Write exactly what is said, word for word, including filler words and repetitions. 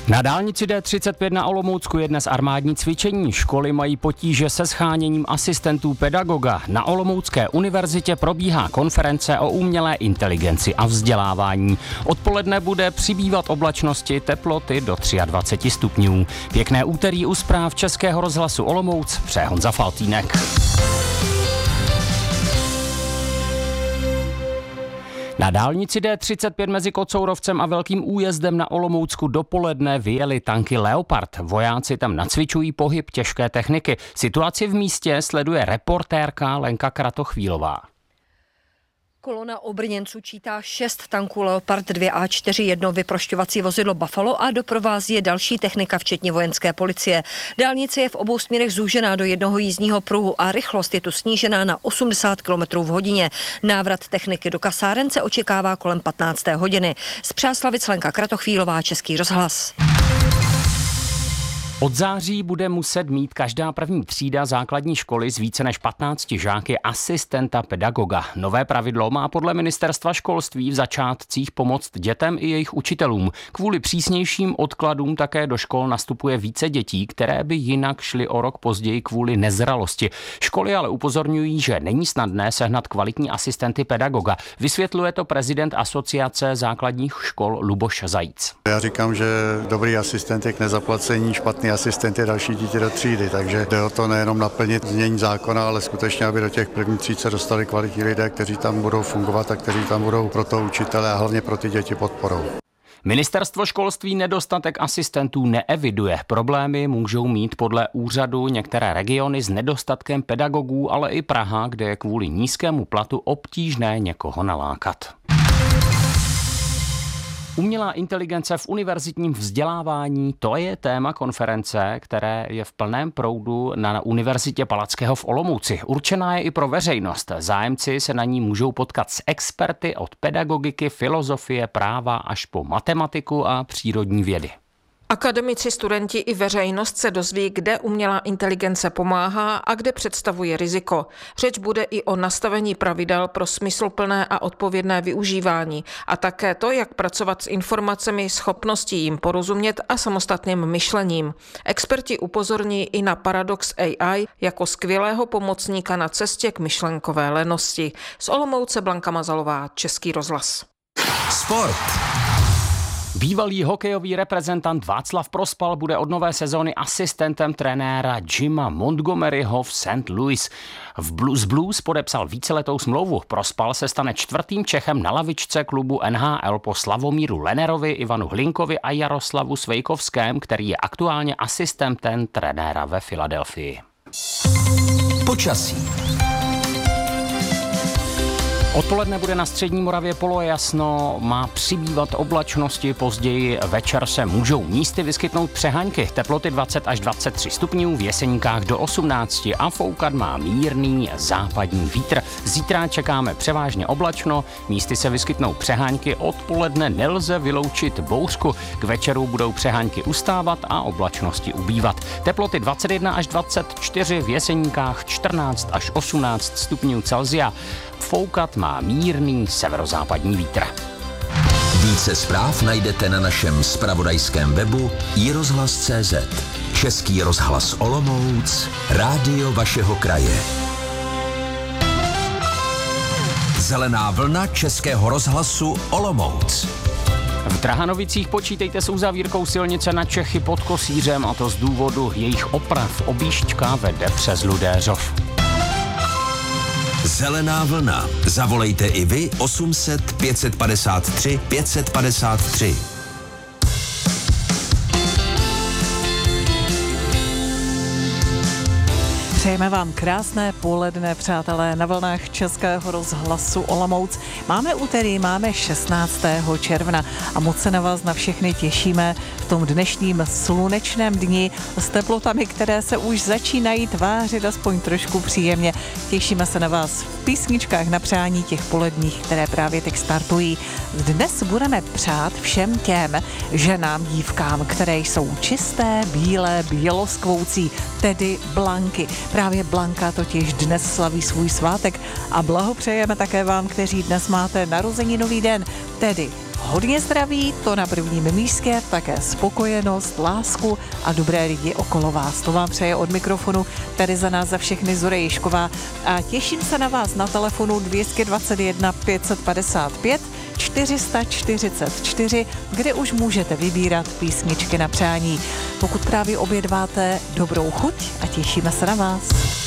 Na dálnici D třicet pět na Olomoucku je dnes armádní cvičení. Školy mají potíže se sháněním asistentů pedagoga. Na Olomoucké univerzitě probíhá konference o umělé inteligenci a vzdělávání. Odpoledne bude přibývat oblačnosti, teploty do dvacet tři stupňů. Pěkné úterý u zpráv Českého rozhlasu Olomouc, přeje Honza Faltýnek. Na dálnici D třicet pět mezi Kocourovcem a Velkým Újezdem na Olomoucku dopoledne vyjeli tanky Leopard. Vojáci tam nacvičují pohyb těžké techniky. Situaci v místě sleduje reportérka Lenka Kratochvílová. Kolona obrněnců čítá šest tanků Leopard dva A čtyři, jedno vyprošťovací vozidlo Buffalo a doprovází je další technika, včetně vojenské policie. Dálnice je v obou směrech zúžená do jednoho jízdního pruhu a rychlost je tu snížená na osmdesát kilometrů v hodině. Návrat techniky do kasáren se očekává kolem patnácté hodiny. Z Přáslavic Lenka Kratochvílová, Český rozhlas. Od září bude muset mít každá první třída základní školy z více než patnácti žáky asistenta pedagoga. Nové pravidlo má podle ministerstva školství v začátcích pomoct dětem i jejich učitelům. Kvůli přísnějším odkladům také do škol nastupuje více dětí, které by jinak šly o rok později kvůli nezralosti. Školy ale upozorňují, že není snadné sehnat kvalitní asistenty pedagoga. Vysvětluje to prezident Asociace základních škol Luboš Zajíc. Já říkám, že dobrý asistent je k nezaplacení, špatný asistent je další dítě do třídy, takže jde o to nejenom naplnit znění zákona, ale skutečně, aby do těch prvních tříd se dostali kvalitní lidé, kteří tam budou fungovat a kteří tam budou pro to učitele a hlavně pro ty děti podporou. Ministerstvo školství nedostatek asistentů neeviduje. Problémy můžou mít podle úřadu některé regiony s nedostatkem pedagogů, ale i Praha, kde je kvůli nízkému platu obtížné někoho nalákat. Umělá inteligence v univerzitním vzdělávání, to je téma konference, které je v plném proudu na Univerzitě Palackého v Olomouci. Určená je i pro veřejnost. Zájemci se na ní můžou potkat s experty od pedagogiky, filozofie, práva až po matematiku a přírodní vědy. Akademici, studenti i veřejnost se dozví, kde umělá inteligence pomáhá a kde představuje riziko. Řeč bude i o nastavení pravidel pro smysluplné a odpovědné využívání a také to, jak pracovat s informacemi, schopností jim porozumět a samostatným myšlením. Experti upozorní i na paradox A I jako skvělého pomocníka na cestě k myšlenkové lenosti. Z Olomouce Blanka Mazalová, Český rozhlas. Sport. Bývalý hokejový reprezentant Václav Prospal bude od nové sezóny asistentem trenéra Jima Montgomeryho v Saint Louis. V Blues Blues podepsal víceletou smlouvu. Prospal se stane čtvrtým Čechem na lavičce klubu N H L po Slavomíru Lenerovi, Ivanu Hlinkovi a Jaroslavu Svejkovském, který je aktuálně asistentem trenéra ve Filadelfii. Počasí. Odpoledne bude na střední Moravě polojasno, má přibývat oblačnosti, později večer se můžou místy vyskytnout přehaňky. Teploty dvacet až dvacet tři stupňů, v Jeseníkách do osmnácti a foukat má mírný západní vítr. Zítra čekáme převážně oblačno, místy se vyskytnou přeháňky, odpoledne nelze vyloučit bouřku. K večeru budou přeháňky ustávat a oblačnosti ubývat. Teploty dvacet jedna až dvacet čtyři, v Jeseníkách čtrnáct až osmnáct stupňů Celsia. Foukat má mírný severozápadní vítr. Více zpráv najdete na našem zpravodajském webu i rozhlas tečka cé zet. Český rozhlas Olomouc, rádio vašeho kraje. Zelená vlna Českého rozhlasu Olomouc. V Drahanovicích počítejte s uzavírkou silnice na Čechy pod Kosířem, a to z důvodu jejich oprav. Objížďka vede přes Ludéřov. Zelená vlna. Zavolejte i vy osm set pět padesát tři pět padesát tři. Přejeme vám krásné poledne, přátelé, na vlnách Českého rozhlasu Olomouc. Máme úterý, máme šestnáctého června a moc se na vás na všechny těšíme v tom dnešním slunečném dni s teplotami, které se už začínají tvářit aspoň trošku příjemně. Těšíme se na vás v písničkách na přání těch poledních, které právě teď startují. Dnes budeme přát všem těm ženám, dívkám, které jsou čisté, bílé, běloskvoucí, tedy Blanky. Právě Blanka totiž dnes slaví svůj svátek a blahopřejeme také vám, kteří dnes máte narozeninový den, tedy hodně zdraví, to na prvním místě, také spokojenost, lásku a dobré lidi okolo vás. To vám přeje od mikrofonu tady za nás za všechny Zora Ježková a těším se na vás na telefonu dvě stě dvacet jedna pět set padesát pět čtyři sta čtyřicet čtyři, kde už můžete vybírat písničky na přání. Pokud právě obědváte, dobrou chuť a těšíme se na vás.